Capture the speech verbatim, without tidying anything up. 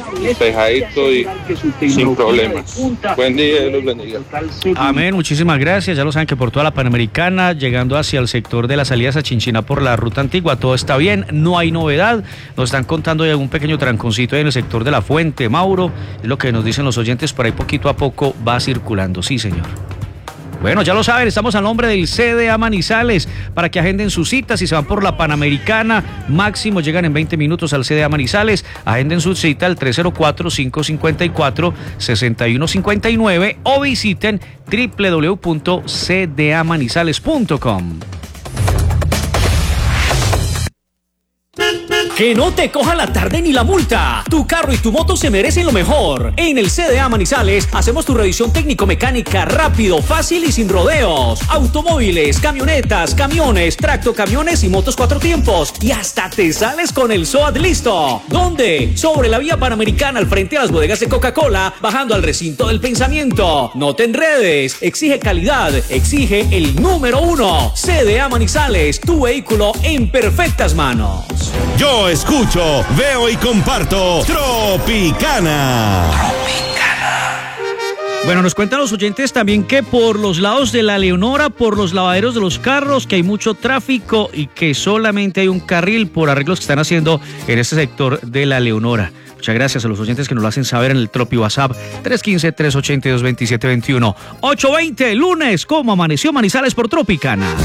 despejadito y sin problemas. Buen día, Dios los bendiga. Amén, muchísimas gracias. Ya lo saben que por toda la Panamericana, llegando hacia el sector de las salidas a Chinchiná por la ruta antigua, todo está bien, no hay novedad. Nos están contando de un pequeño tranconcito en el sector de la Fuente, Mauro, es lo que nos dicen los oyentes, por ahí poquito a poco va circulando, sí señor. Bueno, ya lo saben, estamos al nombre del C D A Manizales para que agenden sus citas. Si se van por la Panamericana, máximo llegan en veinte minutos al C D A Manizales. Agenden su cita al tres cero cuatro, cinco cinco cuatro, seis uno cinco nueve o visiten doble u doble u doble u punto c d a manizales punto com. Que no te coja la tarde ni la multa. Tu carro y tu moto se merecen lo mejor. En el C D A Manizales hacemos tu revisión técnico-mecánica rápido, fácil y sin rodeos. Automóviles, camionetas, camiones, tractocamiones y motos cuatro tiempos. Y hasta te sales con el S O A T listo. ¿Dónde? Sobre la vía Panamericana al frente a las bodegas de Coca-Cola, bajando al recinto del pensamiento. No te enredes. Exige calidad. Exige el número uno. C D A Manizales, tu vehículo en perfectas manos. Yo escucho, veo y comparto Tropicana. Bueno, nos cuentan los oyentes también que por los lados de la Leonora, por los lavaderos de los carros, que hay mucho tráfico y que solamente hay un carril por arreglos que están haciendo en este sector de la Leonora. Muchas gracias a los oyentes que nos lo hacen saber en el Tropi WhatsApp tres uno cinco, tres ocho dos, dos siete dos uno. ocho veinte, lunes, ¿cómo amaneció Manizales por Tropicana?